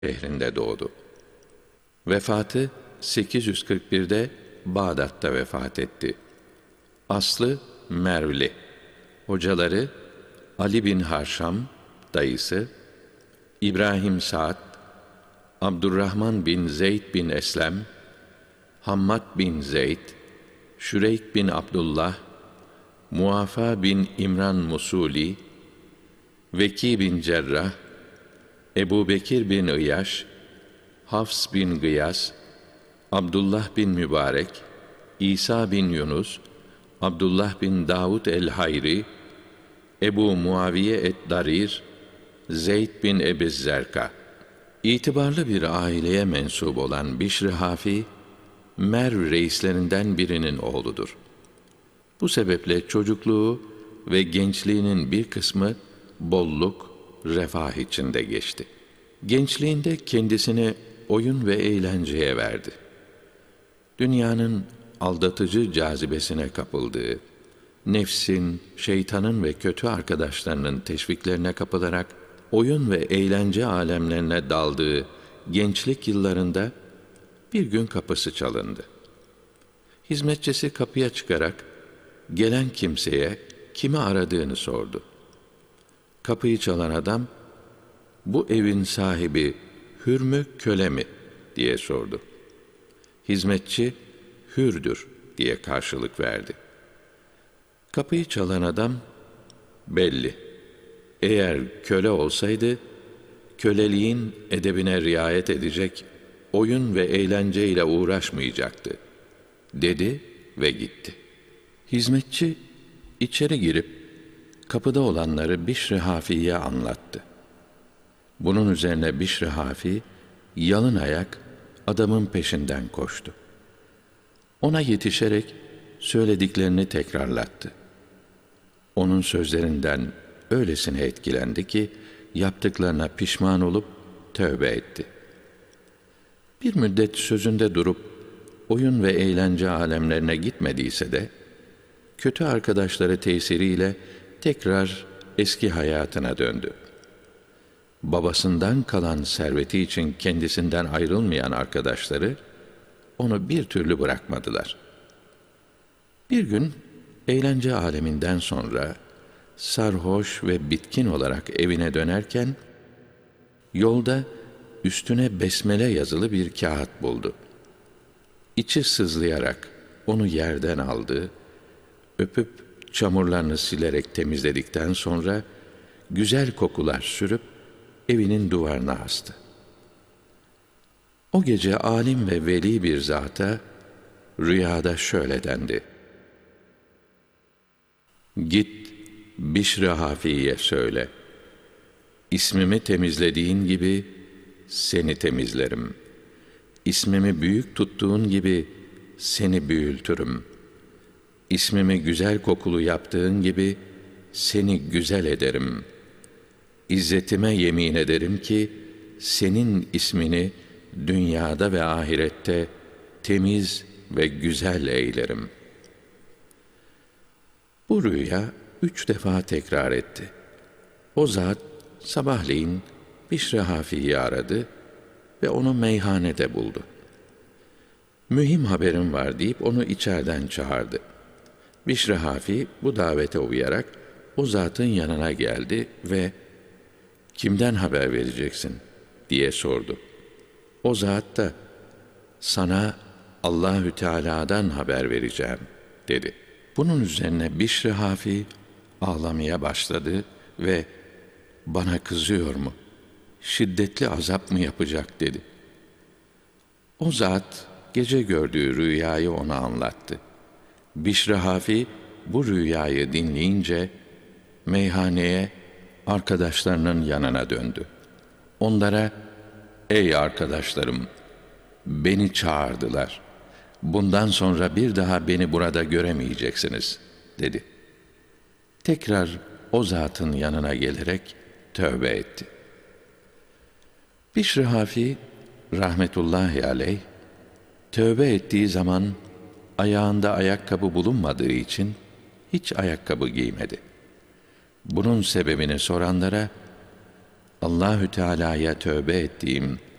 şehrinde doğdu. Vefatı 841'de Bağdat'ta vefat etti. Aslı Mervli. Hocaları Ali bin Harşam, dayısı, İbrahim Sa'd, Abdurrahman bin Zeyd bin Eslem, Hammad bin Zeyd, Şüreyk bin Abdullah, Muafa bin İmran Musuli, Veki bin Cerrah, Ebu Bekir bin İyaş, Hafs bin Gıyas, Abdullah bin Mübarek, İsa bin Yunus, Abdullah bin Davud el-Hayri, Ebu Muaviye et-Darir, Zeyd bin Ebizzerka. İtibarlı bir aileye mensup olan Bişr-i Hafi, Merv reislerinden birinin oğludur. Bu sebeple çocukluğu ve gençliğinin bir kısmı bolluk, refah içinde geçti. Gençliğinde kendisini oyun ve eğlenceye verdi. Dünyanın aldatıcı cazibesine kapıldığı, nefsin, şeytanın ve kötü arkadaşlarının teşviklerine kapılarak oyun ve eğlence alemlerine daldığı gençlik yıllarında bir gün kapısı çalındı. Hizmetçisi kapıya çıkarak gelen kimseye kimi aradığını sordu. Kapıyı çalan adam, "Bu evin sahibi hür mü, köle mi?" diye sordu. Hizmetçi, "Hürdür" diye karşılık verdi. Kapıyı çalan adam, "Belli. Eğer köle olsaydı, köleliğin edebine riayet edecek, oyun ve eğlenceyle uğraşmayacaktı," dedi ve gitti. Hizmetçi içeri girip kapıda olanları Bişr-i Hafi'ye anlattı. Bunun üzerine Bişr-i Hafi yalın ayak adamın peşinden koştu. Ona yetişerek söylediklerini tekrarlattı. Onun sözlerinden öylesine etkilendi ki yaptıklarına pişman olup tövbe etti. Bir müddet sözünde durup oyun ve eğlence alemlerine gitmediyse de kötü arkadaşları tesiriyle tekrar eski hayatına döndü. Babasından kalan serveti için kendisinden ayrılmayan arkadaşları onu bir türlü bırakmadılar. Bir gün eğlence aleminden sonra sarhoş ve bitkin olarak evine dönerken yolda üstüne besmele yazılı bir kağıt buldu. İçi sızlayarak onu yerden aldı, öpüp çamurlarını silerek temizledikten sonra güzel kokular sürüp evinin duvarına astı. O gece alim ve veli bir zata rüyada şöyle dendi: "Git Bişr-i Hafi'ye söyle, İsmimi temizlediğin gibi seni temizlerim. İsmimi büyük tuttuğun gibi seni büyültürüm. İsmimi güzel kokulu yaptığın gibi seni güzel ederim. İzzetime yemin ederim ki senin ismini dünyada ve ahirette temiz ve güzel eylerim." Bu rüya 3 defa tekrar etti. O zat sabahleyin Bişr-i Hafi'yi aradı ve onu meyhanede buldu. "Mühim haberim var," deyip onu içeriden çağırdı. Bişr-i Hafi bu davete uyarak o zatın yanına geldi ve "Kimden haber vereceksin?" diye sordu. O zat da "Sana Allahü Teala'dan haber vereceğim," dedi. Bunun üzerine Bişr-i Hafi ağlamaya başladı ve "Bana kızıyor mu? Şiddetli azap mı yapacak?" dedi. O zat gece gördüğü rüyayı ona anlattı. Bişr-i Hafi bu rüyayı dinleyince meyhaneye arkadaşlarının yanına döndü. Onlara "Ey arkadaşlarım, beni çağırdılar. Bundan sonra bir daha beni burada göremeyeceksiniz," dedi. Tekrar o zatın yanına gelerek tövbe etti. Bişr-i Hafi rahmetullahi aleyh tövbe ettiği zaman ayağında ayakkabı bulunmadığı için hiç ayakkabı giymedi. Bunun sebebini soranlara Allahü Teala'ya tövbe ettiğim